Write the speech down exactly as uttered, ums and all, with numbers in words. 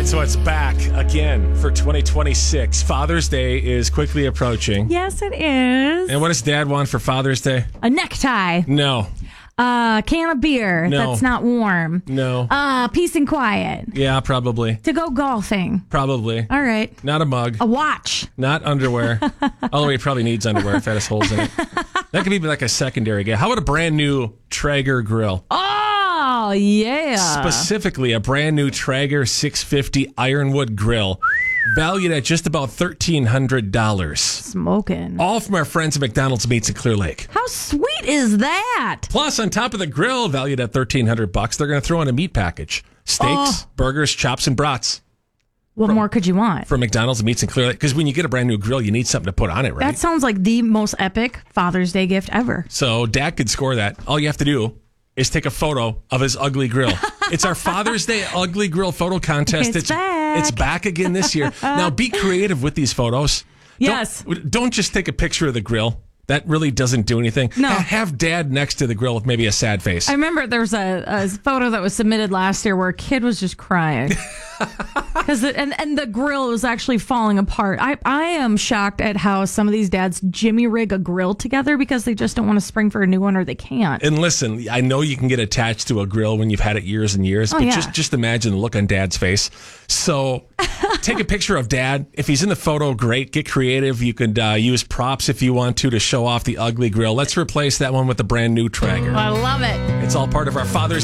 So it's back again for twenty twenty-six. Father's Day is quickly approaching. Yes, it is. And what does Dad want for Father's Day? A necktie. No. A uh, can of beer No. that's not warm. No. Uh, peace and quiet. Yeah, probably. To go golfing. Probably. All right. Not a mug. A watch. Not underwear. Although he probably needs underwear if it has holes in it. That could be like a secondary gift. How about a brand new Traeger grill? Oh, yeah. Specifically, a brand new Traeger six fifty Ironwood grill, valued at just about thirteen hundred dollars. Smoking. All from our friends at McDonald's Meats in Clear Lake. How sweet is that? Plus, on top of the grill, valued at thirteen hundred bucks, they're going to throw in a meat package. Steaks, Oh. burgers, chops, and brats. What From- more could you want? For McDonald's Meats in Clear Lake. Because when you get a brand new grill, you need something to put on it, right? That sounds like the most epic Father's Day gift ever. So Dad could score that. All you have to do is take a photo of his ugly grill. It's our Father's Day ugly grill photo contest. It's back. It's back again this year. Now, be creative with these photos. Yes. Don't, don't just take a picture of the grill. That really doesn't do anything. No. Ha- Have Dad next to the grill with maybe a sad face. I remember there was a, a photo that was submitted last year where a kid was just crying. Because and and the grill was actually falling apart. I, I am shocked at how some of these dads jimmy rig a grill together because they just don't want to spring for a new one or they can't. And listen, I know you can get attached to a grill when you've had it years and years, Oh, but yeah. just, just imagine the look on Dad's face. So take a picture of Dad. If he's in the photo, great. Get creative. You could uh, use props if you want to to show off the ugly grill. Let's replace that one with the brand new Traeger. I love it. It's all part of our Father's